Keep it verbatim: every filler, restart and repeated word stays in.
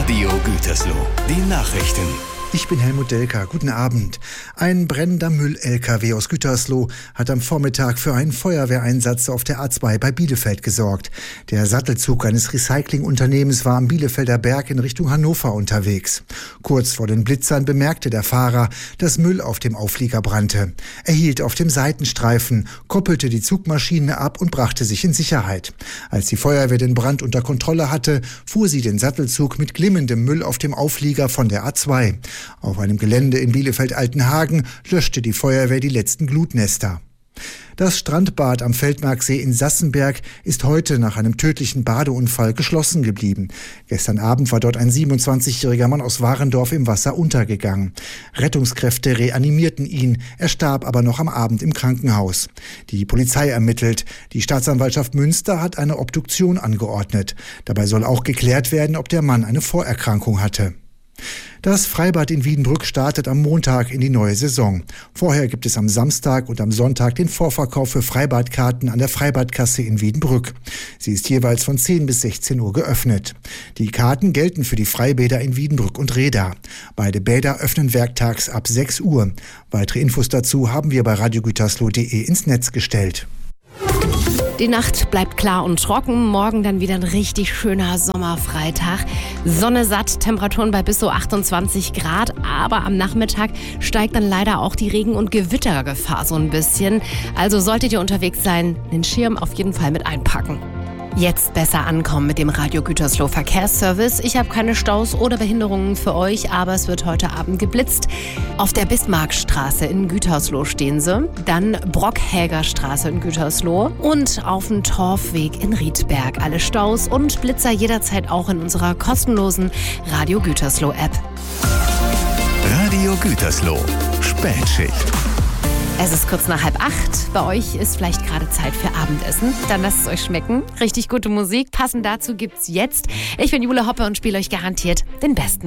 Radio Gütersloh, die Nachrichten. Ich bin Helmut Delka. Guten Abend. Ein brennender Müll-L K W aus Gütersloh hat am Vormittag für einen Feuerwehreinsatz auf der A zwei bei Bielefeld gesorgt. Der Sattelzug eines Recyclingunternehmens war am Bielefelder Berg in Richtung Hannover unterwegs. Kurz vor den Blitzern bemerkte der Fahrer, dass Müll auf dem Auflieger brannte. Er hielt auf dem Seitenstreifen, koppelte die Zugmaschine ab und brachte sich in Sicherheit. Als die Feuerwehr den Brand unter Kontrolle hatte, fuhr sie den Sattelzug mit glimmendem Müll auf dem Auflieger von der A zwei. Auf einem Gelände in Bielefeld-Altenhagen löschte die Feuerwehr die letzten Glutnester. Das Strandbad am Feldmarksee in Sassenberg ist heute nach einem tödlichen Badeunfall geschlossen geblieben. Gestern Abend war dort ein siebenundzwanzigjähriger Mann aus Warendorf im Wasser untergegangen. Rettungskräfte reanimierten ihn, er starb aber noch am Abend im Krankenhaus. Die Polizei ermittelt. Die Staatsanwaltschaft Münster hat eine Obduktion angeordnet. Dabei soll auch geklärt werden, ob der Mann eine Vorerkrankung hatte. Das Freibad in Wiedenbrück startet am Montag in die neue Saison. Vorher gibt es am Samstag und am Sonntag den Vorverkauf für Freibadkarten an der Freibadkasse in Wiedenbrück. Sie ist jeweils von zehn bis sechzehn Uhr geöffnet. Die Karten gelten für die Freibäder in Wiedenbrück und Reda. Beide Bäder öffnen werktags ab sechs Uhr. Weitere Infos dazu haben wir bei radiogütersloh punkt de ins Netz gestellt. Die Nacht bleibt klar und trocken. Morgen dann wieder ein richtig schöner Sommerfreitag. Sonne satt, Temperaturen bei bis zu achtundzwanzig Grad. Aber am Nachmittag steigt dann leider auch die Regen- und Gewittergefahr so ein bisschen. Also solltet ihr unterwegs sein, den Schirm auf jeden Fall mit einpacken. Jetzt besser ankommen mit dem Radio Gütersloh Verkehrsservice. Ich habe keine Staus oder Behinderungen für euch, aber es wird heute Abend geblitzt. Auf der Bismarckstraße in Gütersloh stehen sie, dann Brockhägerstraße in Gütersloh und auf dem Torfweg in Riedberg. Alle Staus und Blitzer jederzeit auch in unserer kostenlosen Radio Gütersloh App. Radio Gütersloh, Spätschicht. Es ist kurz nach halb acht. Bei euch ist vielleicht gerade Zeit für Abendessen. Dann lasst es euch schmecken. Richtig gute Musik. Passend dazu gibt's jetzt. Ich bin Jule Hoppe und spiele euch garantiert den besten